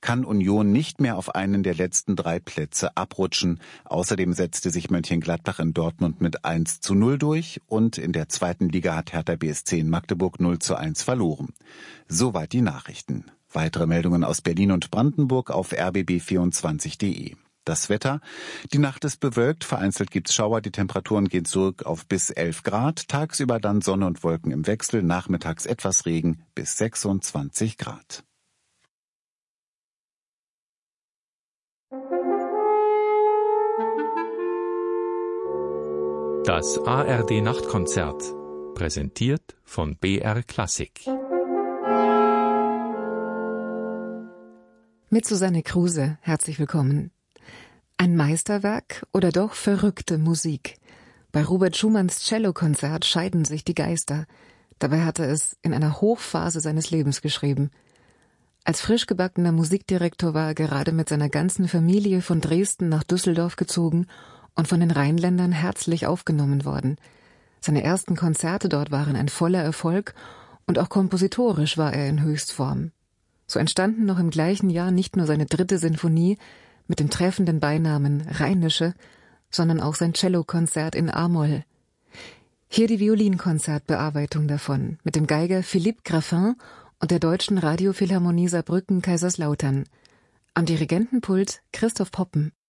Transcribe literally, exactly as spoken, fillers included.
kann Union nicht mehr auf einen der letzten drei Plätze abrutschen. Außerdem setzte sich Mönchengladbach in Dortmund mit eins zu null durch und in der zweiten Liga hat Hertha B S C in Magdeburg null zu eins verloren. Soweit die Nachrichten. Weitere Meldungen aus Berlin und Brandenburg auf r b b vierundzwanzig punkt d e. Das Wetter. Die Nacht ist bewölkt, vereinzelt gibt's Schauer, die Temperaturen gehen zurück auf bis elf Grad, tagsüber dann Sonne und Wolken im Wechsel, nachmittags etwas Regen bis sechsundzwanzig Grad. Das A R D-Nachtkonzert, präsentiert von B R Klassik. Mit Susanne Kruse, herzlich willkommen. Ein Meisterwerk oder doch verrückte Musik? Bei Robert Schumanns Cellokonzert scheiden sich die Geister. Dabei hat er es in einer Hochphase seines Lebens geschrieben. Als frisch gebackener Musikdirektor war er gerade mit seiner ganzen Familie von Dresden nach Düsseldorf gezogen und von den Rheinländern herzlich aufgenommen worden. Seine ersten Konzerte dort waren ein voller Erfolg und auch kompositorisch war er in Höchstform. So entstanden noch im gleichen Jahr nicht nur seine dritte Sinfonie mit dem treffenden Beinamen Rheinische, sondern auch sein Cellokonzert in A-Moll. Hier die Violinkonzertbearbeitung davon mit dem Geiger Philippe Graffin und der Deutschen Radiophilharmonie Saarbrücken-Kaiserslautern. Am Dirigentenpult Christoph Poppen.